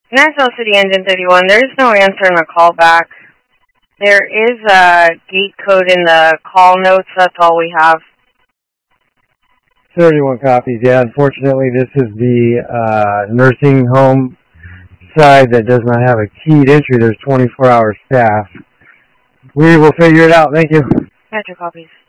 National City Engine 31, there is no answer in the callback. There is a gate code in the call notes. That's all we have. 31 copies. Yeah, unfortunately, this is the nursing home side that does not have a keyed entry. There's 24-hour staff. We will figure it out. Thank you. Metro copies.